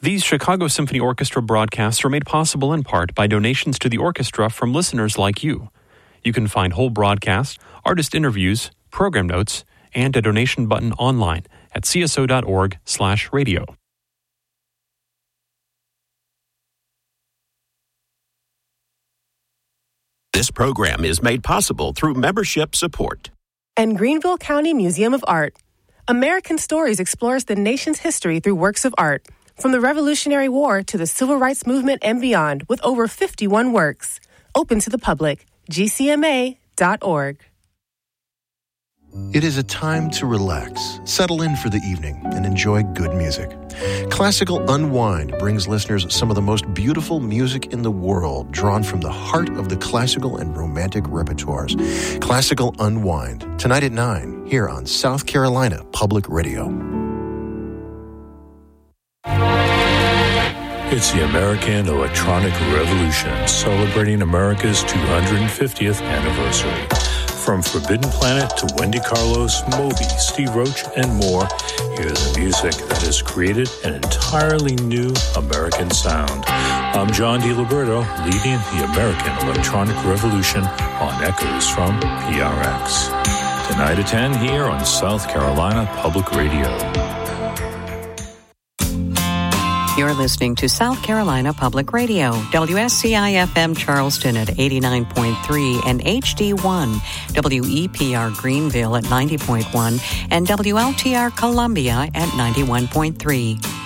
These Chicago Symphony Orchestra broadcasts are made possible in part by donations to the orchestra from listeners like you. You can find whole broadcasts, artist interviews, program notes, and a donation button online at cso.org/radio. This program is made possible through membership support. And Greenville County Museum of Art. American Stories explores the nation's history through works of art, from the Revolutionary War to the Civil Rights Movement and beyond, with over 51 works. Open to the public. GCMA.org. It is a time to relax, settle in for the evening, and enjoy good music. Classical Unwind brings listeners some of the most beautiful music in the world, drawn from the heart of the classical and romantic repertoires. Classical Unwind, tonight at 9, here on South Carolina Public Radio. It's the American Electronic Revolution, celebrating America's 250th anniversary. From Forbidden Planet to Wendy Carlos, Moby, Steve Roach, and more, hear the music that has created an entirely new American sound. I'm John DiLiberto, leading the American Electronic Revolution on Echoes from PRX. Tonight at 10 here on South Carolina Public Radio. You're listening to South Carolina Public Radio, WSCI-FM Charleston at 89.3 and HD1, WEPR Greenville at 90.1, and WLTR Columbia at 91.3.